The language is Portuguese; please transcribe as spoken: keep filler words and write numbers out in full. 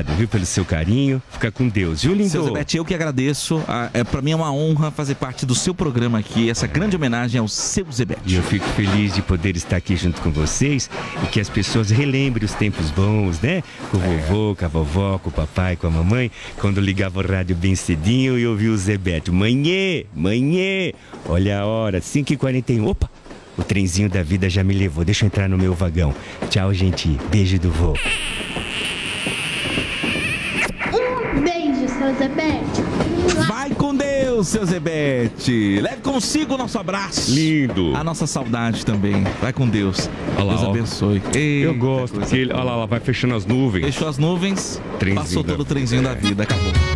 obrigado, viu, pelo seu carinho. Fica com Deus, viu, lindo? Seu Zebete, eu que agradeço. Ah, é, pra mim é uma honra fazer parte do seu programa aqui. Essa grande homenagem ao seu Zebete. E eu fico feliz de poder estar aqui junto com vocês e que as pessoas relembrem os tempos bons, né? Com o vovô, com a vovó, com o papai, com a mamãe, quando ligava o rádio bem cedinho e ouvia o Zebete. Manhê, manhê, olha a hora, cinco e quarenta e um. Opa, o trenzinho da vida já me levou. Deixa eu entrar no meu vagão. Tchau, gente. Beijo do vô. Um beijo, seu Zebete. Vai com Deus, seu Zebete. Leve consigo o nosso abraço. Lindo. A nossa saudade também. Vai com Deus. Olha lá, Deus ó. abençoe. Eita, Eu gosto. coisa Que ele, olha lá, ela vai fechando as nuvens. Fechou as nuvens, Trenzinho passou da todo o trenzinho da vida, acabou.